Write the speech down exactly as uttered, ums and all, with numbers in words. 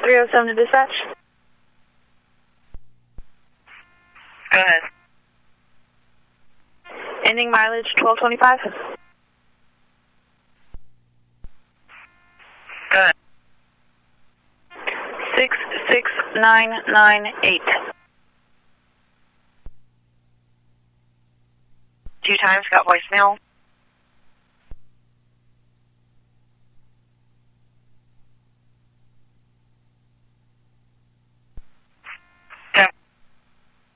three oh seven to dispatch. Go ahead. Ending mileage twelve twenty-five. Go ahead. six six nine nine eight. Two times, got voicemail.